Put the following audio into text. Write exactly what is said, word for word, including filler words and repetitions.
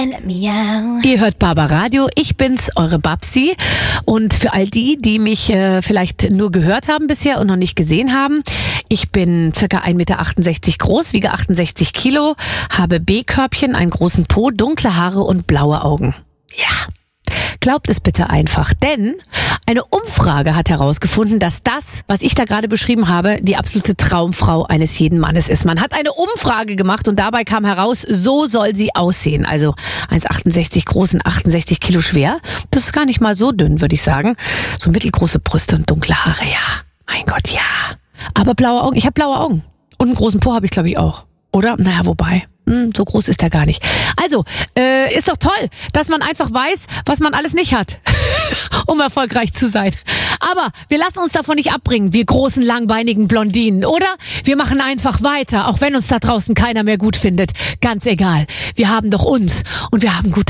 Ihr hört Barbaradio, ich bin's, eure Babsi. Und für all die, die mich äh, vielleicht nur gehört haben bisher und noch nicht gesehen haben, ich bin circa ein Meter achtundsechzig groß, wiege achtundsechzig Kilo, habe B-Körbchen, einen großen Po, dunkle Haare und blaue Augen. Ja. Glaubt es bitte einfach, denn eine Umfrage hat herausgefunden, dass das, was ich da gerade beschrieben habe, die absolute Traumfrau eines jeden Mannes ist. Man hat eine Umfrage gemacht und dabei kam heraus, so soll sie aussehen. Also eins Komma achtundsechzig groß und achtundsechzig Kilo schwer. Das ist gar nicht mal so dünn, würde ich sagen. So mittelgroße Brüste und dunkle Haare, ja. Mein Gott, ja. Aber blaue Augen, ich habe blaue Augen. Und einen großen Po habe ich, glaube ich, auch. Oder? Naja, wobei. So groß ist er gar nicht. Also, äh, ist doch toll, dass man einfach weiß, was man alles nicht hat, um erfolgreich zu sein. Aber wir lassen uns davon nicht abbringen, wir großen, langbeinigen Blondinen, oder? Wir machen einfach weiter, auch wenn uns da draußen keiner mehr gut findet. Ganz egal. Wir haben doch uns und wir haben gute